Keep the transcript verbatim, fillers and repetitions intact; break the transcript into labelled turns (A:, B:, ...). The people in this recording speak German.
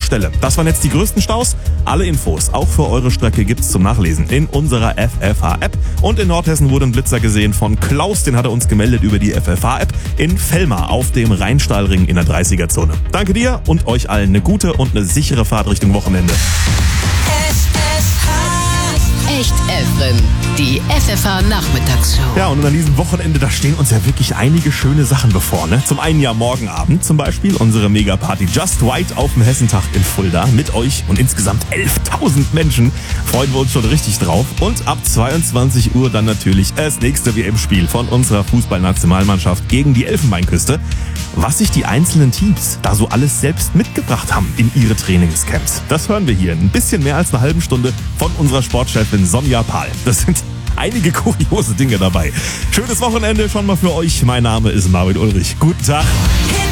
A: Baustelle. Das waren jetzt die größten Staus. Alle Infos, auch für eure Strecke, gibt's zum Nachlesen in unserer F F H-App. Und in Nordhessen wurde ein Blitzer gesehen von Klaus, den hat er uns gemeldet über die F F H-App in Vellmar auf dem Rheinstahlring in der dreißiger-Zone. Danke dir und euch allen eine gute und eine sichere Fahrt Richtung Wochenende.
B: Echt Efren, die F F H-Nachmittagsshow.
A: Ja, und an diesem Wochenende, da stehen uns ja wirklich einige schöne Sachen bevor. Ne? Zum einen ja morgen Abend zum Beispiel unsere Megaparty Just White auf dem Hessentag in Fulda mit euch und insgesamt elftausend Menschen. Freuen wir uns schon richtig drauf. Und ab zweiundzwanzig Uhr dann natürlich das nächste W M-Spiel von unserer Fußballnationalmannschaft gegen die Elfenbeinküste. Was sich die einzelnen Teams da so alles selbst mitgebracht haben in ihre Trainingscamps. Das hören wir hier in ein bisschen mehr als einer halben Stunde von unserer Sportchefin Sonja Pahl. Das sind einige kuriose Dinge dabei. Schönes Wochenende schon mal für euch. Mein Name ist Marvin Ulrich. Guten Tag.